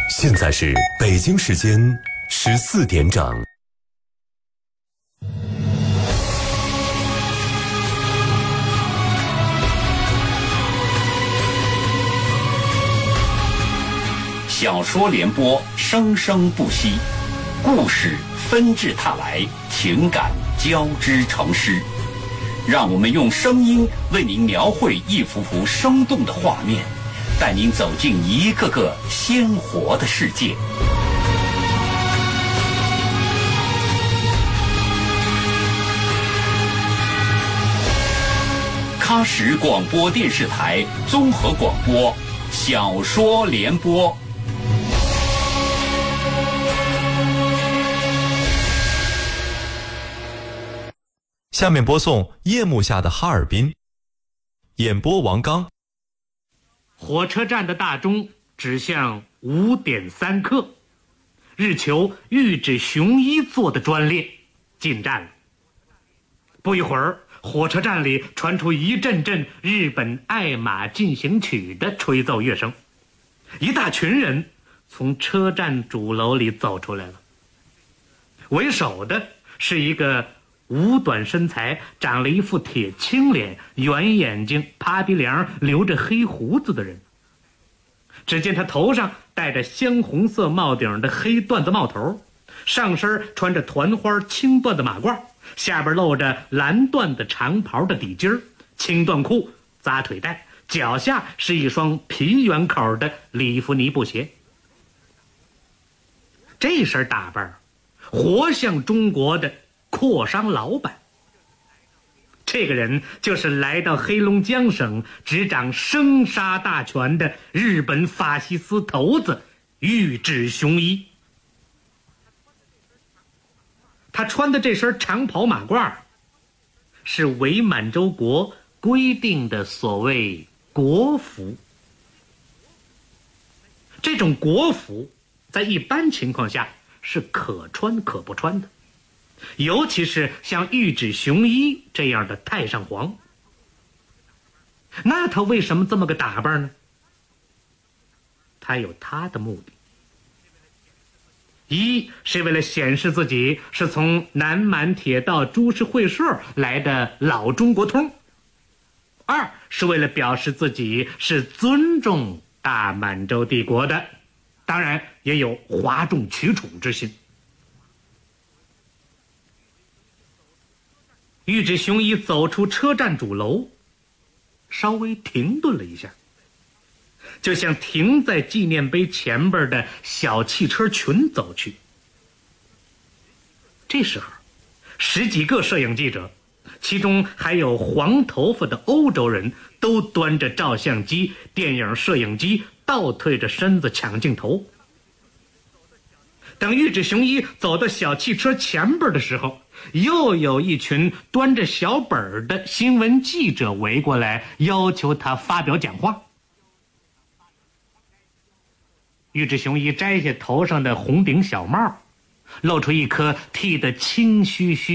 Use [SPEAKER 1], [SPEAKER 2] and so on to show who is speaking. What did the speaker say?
[SPEAKER 1] 现在是北京时间14点整。
[SPEAKER 2] 小说联播，生生不息，故事纷至沓来，情感交织成诗。让我们用声音为您描绘一幅幅生动的画面，带您走进一个个鲜活的世界。喀什广播电视台综合广播，小说联播。
[SPEAKER 3] 下面播送夜幕下的哈尔滨，演播王刚。
[SPEAKER 4] 火车站的大钟指向5点3刻，日求玉指雄一做的专列进站了。不一会儿，火车站里传出一阵阵日本爱马进行曲的吹奏乐声，一大群人从车站主楼里走出来了。为首的是一个五短身材，长了一副铁青脸，圆眼睛，趴鼻梁，留着黑胡子的人。只见他头上戴着鲜红色帽顶的黑缎子帽头，上身穿着团花青缎的马褂，下边露着蓝缎的长袍的底襟，青缎裤，扎腿带，脚下是一双皮圆口的里弗尼布鞋。这身打扮活像中国的阔商老板。这个人就是来到黑龙江省执掌生杀大权的日本法西斯头子玉指雄一。他穿的这身长袍马褂是伪满洲国规定的所谓国服。这种国服在一般情况下是可穿可不穿的，尤其是像玉指雄一这样的太上皇。那他为什么这么个打扮呢？他有他的目的。一是为了显示自己是从南满铁道株式会社来的老中国通，二是为了表示自己是尊重大满洲帝国的，当然也有哗众取宠之心。玉指雄一走出车站主楼，稍微停顿了一下，就向停在纪念碑前边的小汽车群走去。这时候10几个摄影记者，其中还有黄头发的欧洲人，都端着照相机、电影摄影机，倒退着身子抢镜头。等玉指雄一走到小汽车前边的时候，又有一群端着小本的新闻记者围过来，要求他发表讲话。玉指雄一摘下头上的红顶小帽，露出一颗剃得青须须